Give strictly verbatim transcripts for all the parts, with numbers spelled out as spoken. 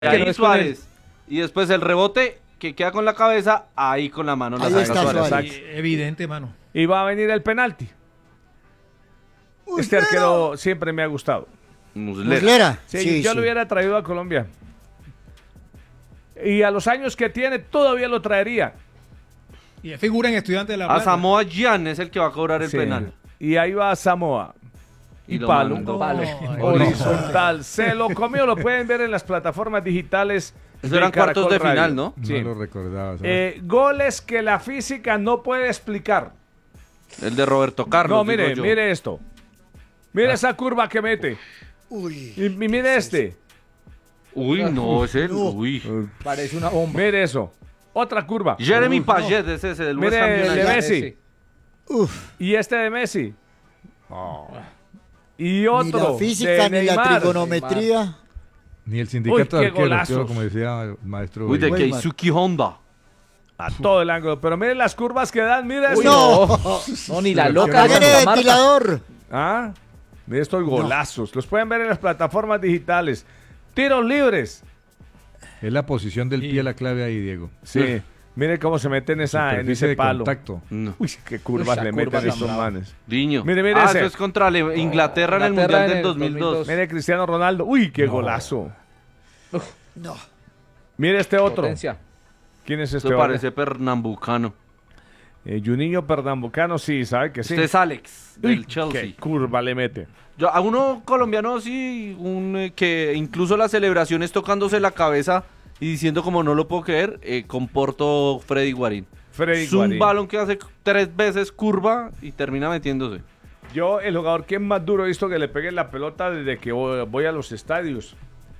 ahí no Suárez. Y después el rebote que queda con la cabeza, ahí con la mano. Ahí la está Suárez. Suárez. Evidente, mano. Y va a venir el penalti. Este arquero siempre me ha gustado. Muslera. Muslera. Sí, Sí, yo sí. lo hubiera traído a Colombia. Y a los años que tiene, todavía lo traería. Y es figura en Estudiantes de La A Plata. Samoa Gyan es el que va a cobrar el Sí. penal. Y ahí va Samoa. Y, Y lo palo. mandó. Palo. Horizontal. Se lo comió. Lo pueden ver en las plataformas digitales. Esos eran cuartos de Caracol final, Radio. ¿no? Sí. No lo recordaba. ¿sabes? Eh, goles que la física no puede explicar. El de Roberto Carlos. No, mire, digo yo. mire esto. Mire esa curva que mete. Uy. Y, y mire este. Uy, no, es el. No. Uy. Parece una bomba. Mire eso. Otra curva. Jeremy Payet es ese, del West Ham Mire el de United. Messi. Uf. Y este de Messi. Y Ni otro la física de ni la Neymar. trigonometría. Ni el sindicato Uy, de qué arqueros, golazos. creo, como decía el maestro. Uy, de Weimar. Keisuke Honda. A todo el ángulo. Pero miren las curvas que dan. Mire Uy, esto. No. No, ni la Pero loca de Apaguen el Santa Marta. ventilador. Ah, mire estos golazos. Los pueden ver en las plataformas digitales. Tiros libres. Es la posición del pie la clave ahí, Diego. Sí. Mire cómo se mete en, esa, en Superficie ese de palo. contacto. No. Uy, qué curvas Esa le curva meten tan estos brava. manes. Diño. Mire, mire ah, ese. eso es contra Ale- Inglaterra en el Inglaterra Mundial en del el dos mil dos. dos mil dos. Mire Cristiano Ronaldo. Uy, qué golazo. No. Mire este otro. Potencia. ¿Quién es este Esto otro? parece pernambucano. Eh, Juninho Pernambucano, sí, ¿sabe que sí? Este es Alex, del Uy, Chelsea. qué curva le mete. Yo, a uno colombiano sí, un, eh, que incluso la celebración es tocándose la cabeza y diciendo como no lo puedo creer, eh, con Porto Freddy Guarín. Freddy Es un Guarín. balón que hace tres veces curva y termina metiéndose. Yo, el jugador que más duro he visto que le pegue la pelota desde que voy, voy a los estadios.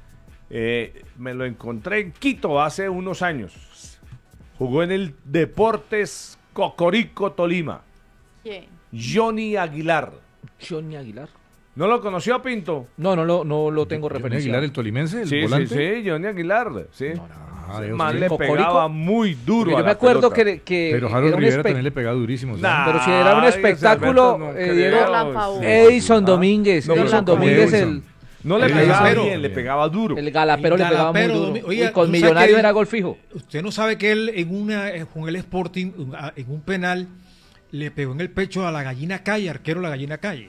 Eh, me lo encontré en Quito hace unos años. Jugó en el Deportes Cocorico Tolima. ¿Quién? Johnny Aguilar. Johnny Aguilar. ¿No lo conoció, Pinto? No, no, lo- no lo tengo Johnny referencia. Aguilar, el tolimense, el Sí, sí, volante. sí, Johnny Aguilar. Sí. Ah, Dios Man, mío. le ¿Cocorico? pegaba muy duro Porque a yo la me acuerdo pelota. que, que Pero era Harold un Rivera espe- también le pegaba durísimo. ¿sabes? Nah, Pero si era un ese espectáculo, Alberto no eh, creo. Diego, Orlan Pavón. Edison Domínguez. No, Edison pero Domínguez, Wilson. el, No le El pegaba galapero. bien, le pegaba duro. el galapero El le pegaba muy galapero, duro. Domi- Oiga, Uy, con ¿tú sabes Millonario que era él- gol fijo. Usted no sabe que él en una eh, con el Sporting un- a- en un penal le pegó en el pecho a la Gallina Calle, arquero de la Gallina Calle.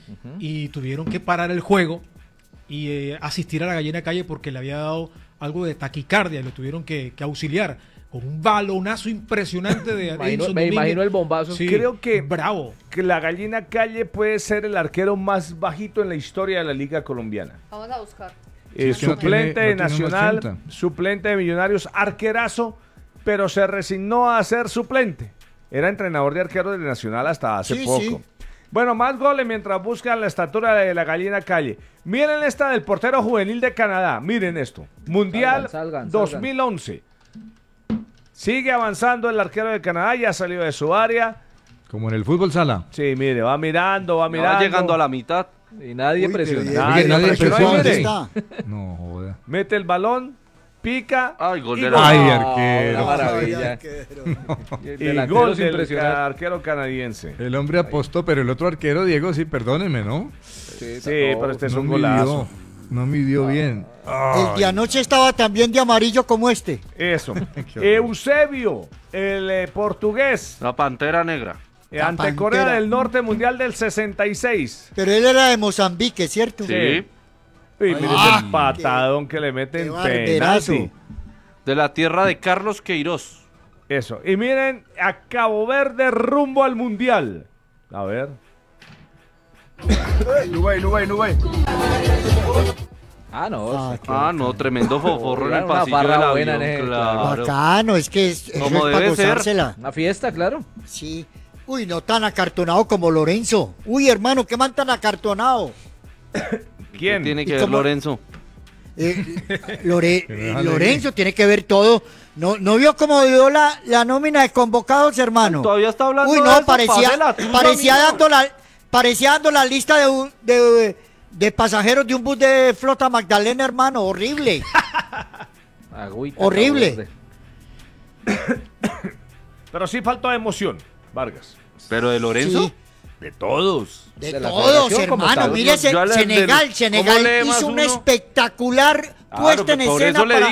Y tuvieron que parar el juego y eh, asistir a la Gallina Calle porque le había dado algo de taquicardia y lo tuvieron que, que auxiliar con un balonazo impresionante de Imagino- Edison me Domínguez. imagino el bombazo. Sí, Creo que- bravo. Que la Gallina Calle puede ser el arquero más bajito en la historia de la Liga Colombiana. Vamos a buscar. Eh, es que no suplente tiene- de no tiene un Nacional, ochenta. suplente de Millonarios, arquerazo, pero se resignó a ser suplente. Era entrenador de arqueros de Nacional hasta hace Sí, poco. sí. Bueno, más goles mientras buscan la estatura de la Gallina Calle. Miren esta del portero juvenil de Canadá. Miren esto. Mundial Salgan, salgan, dos mil once. Sigue avanzando el arquero de Canadá, ya salió de su área. Como en el fútbol sala. Sí, mire, va mirando, va mirando. Va llegando a la mitad. Y nadie Uy, presiona. pero- Nadie Nadie presionó, presionó, ahí, ¿Dónde mire. está? No, joda. Mete el balón, pica. Ay, gol y de gol. la- Ay, Una arquero. maravilla. Y Delanteros gol del impresionantes. arquero canadiense. El hombre apostó, pero el otro arquero, Diego, sí, perdónenme, ¿no? Sí, pero este es no un golazo. midió, no midió bien. El de anoche estaba también de amarillo como este. Eso. Qué horror. Eusebio, el eh, portugués, La Pantera Negra. eh, La ante Pantera. Corea del Norte, Mundial del sesenta y seis. Pero él era de Mozambique, ¿cierto? Sí. Y mire Ah, ese patadón que le meten qué barberazo. penalti. De la tierra de Carlos Queiroz. Eso. Y miren, a Cabo Verde rumbo al Mundial. A ver. Ah, no. Ah, qué Ah, no, tremendo foforro en el Una pasillo farra del buena avión, en ese, claro. Bacano, es que es, eso Como es para debe ser. gozársela. Una fiesta, claro. Sí. Uy, no tan acartonado como Lorenzo. Uy, hermano, qué man tan acartonado. ¿Quién? ¿Qué tiene ¿Y que ver cómo- Lorenzo? Eh, Lore- Pero déjale Lorenzo tiene que ver todo. ¿No, no vio cómo dio la, la nómina de convocados, hermano? Todavía está hablando Uy, de no, eso, parecía, pase la tuya, parecía, amigo. dando la, parecía dando la lista de, un- de, de pasajeros de un bus de flota Magdalena, hermano. Horrible. Agüita, Horrible. Cabo Verde. Pero sí faltó emoción, Vargas. ¿Pero de Lorenzo? Sí. De todos. De, De la todos, federación, como hermano. tal. Mire, Yo- yo al- Senegal, del- Senegal ¿cómo lee más hizo una uno? espectacular Claro, puesta en por escena eso le para...